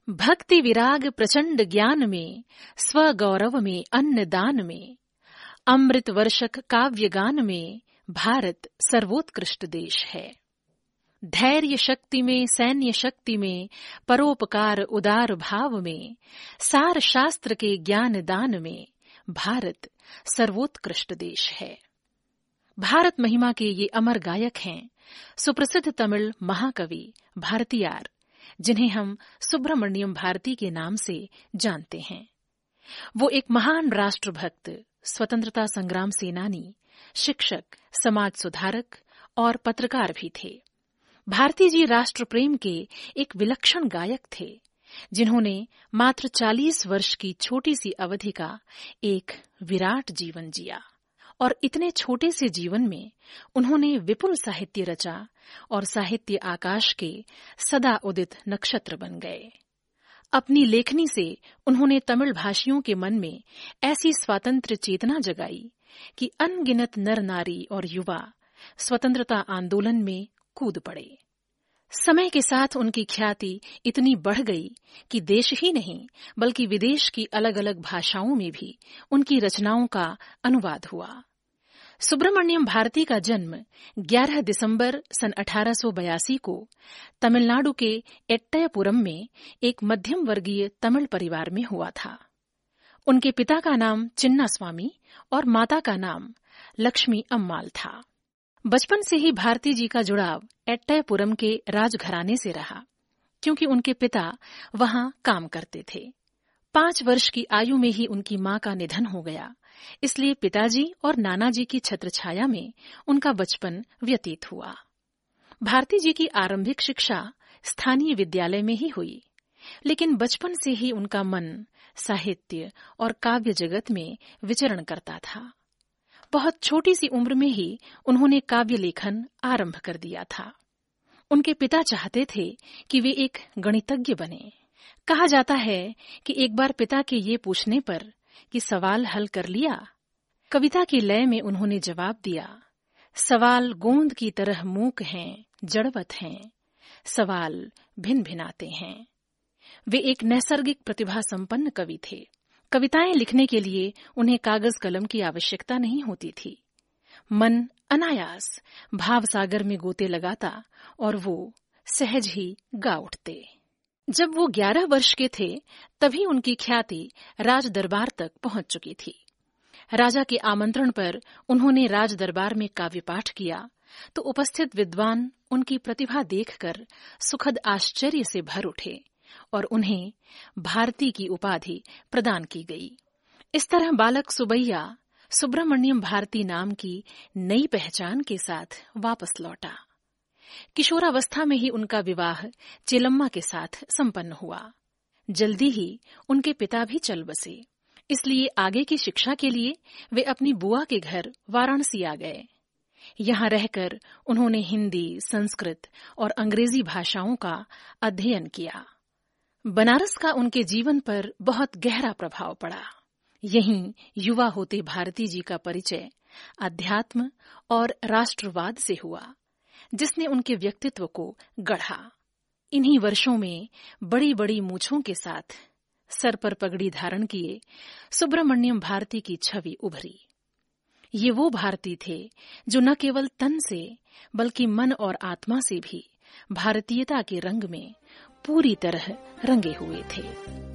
भक्ति विराग प्रचंड ज्ञान में, स्व गौरव में अन्न दान में, अमृत वर्षक काव्य गान में भारत सर्वोत्कृष्ट देश है। धैर्य शक्ति में, सैन्य शक्ति में, परोपकार उदार भाव में, सार शास्त्र के ज्ञान दान में भारत सर्वोत्कृष्ट देश है। भारत महिमा के ये अमर गायक हैं सुप्रसिद्ध तमिल महाकवि भारतीयार, जिन्हें हम सुब्रमण्यम भारती के नाम से जानते हैं। वो एक महान राष्ट्रभक्त, स्वतंत्रता संग्राम सेनानी, शिक्षक, समाज सुधारक और पत्रकार भी थे। भारती जी राष्ट्र प्रेम के एक विलक्षण गायक थे, जिन्होंने मात्र 40 वर्ष की छोटी सी अवधि का एक विराट जीवन जिया और इतने छोटे से जीवन में उन्होंने विपुल साहित्य रचा और साहित्य आकाश के सदा उदित नक्षत्र बन गए। अपनी लेखनी से उन्होंने तमिल भाषियों के मन में ऐसी स्वातंत्र्य चेतना जगाई कि अनगिनत नर नारी और युवा स्वतंत्रता आंदोलन में कूद पड़े। समय के साथ उनकी ख्याति इतनी बढ़ गई कि देश ही नहीं बल्कि विदेश की अलग अलग भाषाओं में भी उनकी रचनाओं का अनुवाद हुआ। सुब्रमण्यम भारती का जन्म 11 दिसंबर सन 1882 को तमिलनाडु के एट्टयपुरम में एक मध्यम वर्गीय तमिल परिवार में हुआ था। उनके पिता का नाम चिन्नास्वामी और माता का नाम लक्ष्मी अम्माल था। बचपन से ही भारती जी का जुड़ाव एट्टयपुरम के राजघराने से रहा, क्योंकि उनके पिता वहां काम करते थे। 5 वर्ष की आयु में ही उनकी मां का निधन हो गया, इसलिए पिताजी और नानाजी की छत्रछाया में उनका बचपन व्यतीत हुआ। भारती जी की आरंभिक शिक्षा स्थानीय विद्यालय में ही हुई, लेकिन बचपन से ही उनका मन साहित्य और काव्य जगत में विचरण करता था। बहुत छोटी सी उम्र में ही उन्होंने काव्य लेखन आरंभ कर दिया था। उनके पिता चाहते थे कि वे एक गणितज्ञ बने। कहा जाता है कि एक बार पिता के ये पूछने पर कि सवाल हल कर लिया, कविता की लय में उन्होंने जवाब दिया, सवाल गोंद की तरह मूक हैं, जड़वत हैं, सवाल भिन भिनाते हैं। वे एक नैसर्गिक प्रतिभा संपन्न कवि थे। कविताएं लिखने के लिए उन्हें कागज कलम की आवश्यकता नहीं होती थी। मन अनायास भाव सागर में गोते लगाता और वो सहज ही गा उठते। जब वो 11 वर्ष के थे तभी उनकी ख्याति राज दरबार तक पहुंच चुकी थी। राजा के आमंत्रण पर उन्होंने राज दरबार में काव्य पाठ किया तो उपस्थित विद्वान उनकी प्रतिभा देखकर सुखद आश्चर्य से भर उठे और उन्हें भारती की उपाधि प्रदान की गई। इस तरह बालक सुबैया सुब्रमण्यम भारती नाम की नई पहचान के साथ वापस लौटा। किशोरावस्था में ही उनका विवाह चेलम्मा के साथ संपन्न हुआ। जल्दी ही उनके पिता भी चल बसे, इसलिए आगे की शिक्षा के लिए वे अपनी बुआ के घर वाराणसी आ गए। यहाँ रहकर उन्होंने हिंदी, संस्कृत और अंग्रेजी भाषाओं का अध्ययन किया। बनारस का उनके जीवन पर बहुत गहरा प्रभाव पड़ा। यहीं युवा होते भारती जी का परिचय अध्यात्म और राष्ट्रवाद से हुआ, जिसने उनके व्यक्तित्व को गढ़ा। इन्हीं वर्षों में बड़ी बड़ी मूंछों के साथ सर पर पगड़ी धारण किए सुब्रमण्यम भारती की छवि उभरी। ये वो भारती थे जो न केवल तन से बल्कि मन और आत्मा से भी भारतीयता के रंग में पूरी तरह रंगे हुए थे।